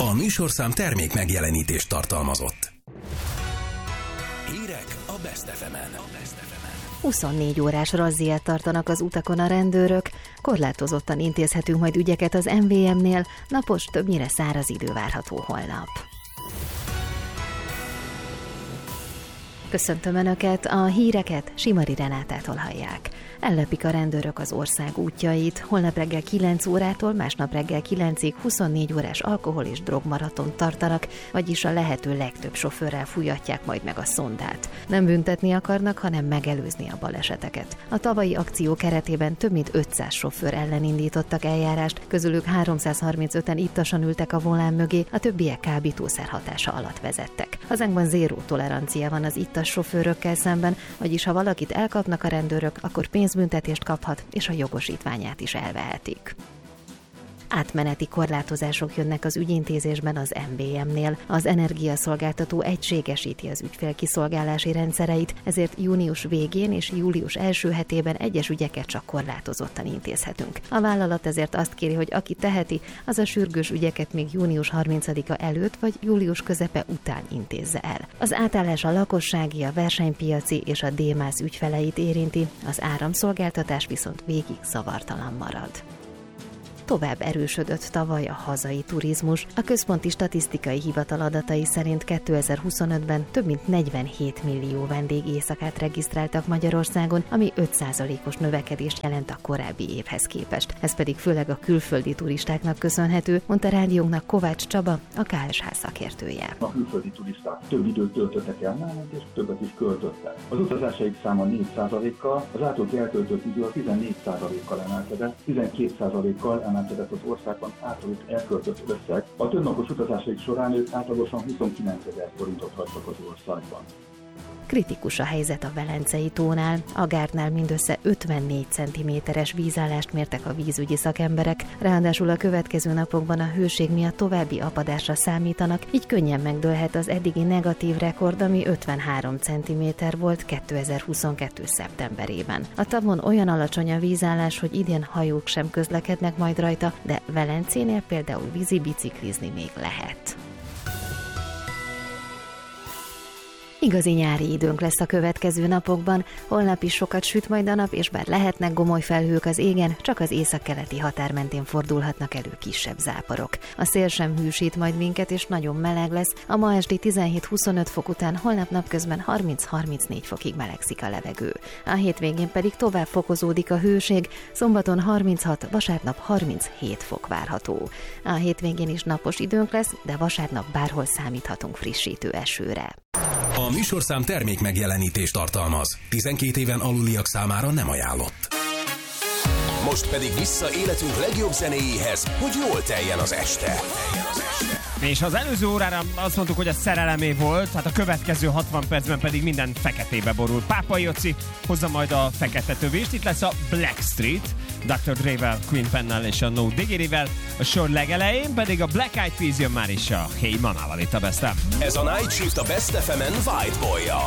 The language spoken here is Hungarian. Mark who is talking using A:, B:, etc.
A: A műsorszám termék megjelenítést tartalmazott. Hírek a Best FM-en.
B: 24 órás razziát tartanak az utakon a rendőrök, korlátozottan intézhetünk majd ügyeket az MVM-nél, napos, többnyire száraz idő várható holnap. Köszöntöm Önöket, a híreket Simari Renátától hallják. Ellepik a rendőrök az ország útjait, holnap reggel 9 órától másnap reggel 9-ig 24 órás alkohol- és drogmaraton tartanak, vagyis a lehető legtöbb sofőrrel fújatják majd meg a szondát. Nem büntetni akarnak, hanem megelőzni a baleseteket. A tavalyi akció keretében több mint 500 sofőr ellen indítottak eljárást, közülük 335-en ittasan ültek a volán mögé, a többiek kábítószer hatása alatt vezettek. Hazánkban zéró tolerancia van az ittas sofőrökkel szemben, vagyis ha valakit elkapnak a rendőrök, akkor pénzbüntetést kaphat, és a jogosítványát is elvehetik. Átmeneti korlátozások jönnek az ügyintézésben az MVM-nél. Az energiaszolgáltató egységesíti az ügyfélkiszolgálási rendszereit, ezért június végén és július első hetében egyes ügyeket csak korlátozottan intézhetünk. A vállalat ezért azt kéri, hogy aki teheti, az a sürgős ügyeket még június 30-a előtt vagy július közepe után intézze el. Az átállás a lakossági, a versenypiaci és a D-MÁSZ ügyfeleit érinti, az áramszolgáltatás viszont végig zavartalan marad. Tovább erősödött tavaly a hazai turizmus. A Központi Statisztikai Hivatal adatai szerint 2025-ben több mint 47 millió vendégéjszakát regisztráltak Magyarországon, ami 5%-os növekedést jelent a korábbi évhez képest. Ez pedig főleg a külföldi turistáknak köszönhető, mondta rádiónknak Kovács Csaba, a KSH szakértője.
C: A külföldi turisták több időt töltöttek el nálunk, és többet is költöttek. Az utazásaik száma 4%-kal, az általuk eltöltött idő a 14%-kal emelkedett, 12%-kal emelkedett az országban általuk elköltött összeg. A többnapos utazásaik során ők átlagosan 29 000 forintot hagytak az országban.
B: Kritikus a helyzet a Velencei tónál. A Gárdnál mindössze 54 cm-es vízállást mértek a vízügyi szakemberek, ráadásul a következő napokban a hőség miatt további apadásra számítanak, így könnyen megdőlhet az eddigi negatív rekord, ami 53 cm volt 2022. szeptemberében. A tavon olyan alacsony a vízállás, hogy idén hajók sem közlekednek majd rajta, de Velencénél például vízibiciklizni még lehet. Igazi nyári időnk lesz a következő napokban, holnap is sokat süt majd a nap, és bár lehetnek gomoly felhők az égen, csak az északkeleti határ mentén fordulhatnak elő kisebb záporok. A szél sem hűsít majd minket, és nagyon meleg lesz, a ma esti 17-25 fok után holnap napközben 30-34 fokig melegszik a levegő. A hétvégén pedig tovább fokozódik a hőség, szombaton 36, vasárnap 37 fok várható. A hétvégén is napos időnk lesz, de vasárnap bárhol számíthatunk frissítő esőre.
A: A műsorszám termék megjelenítést tartalmaz. 12 éven aluliak számára nem ajánlott. Most pedig vissza életünk legjobb zenéjéhez, hogy jól teljen az este.
D: És az előző órára azt mondtuk, hogy a szerelemé volt, hát a következő 60 percben pedig minden feketébe borul. Pápa Jóci hozza majd a fekete tövést, itt lesz a Blackstreet, Dr. Dre-vel, Queen Pennel és a No Diggity-vel, a sor legelején pedig a Black Eyed Peas jön már is a Hey Mamával itt a Best FM.
A: Ez a Night Shift a Best FM-en White Boy-jal.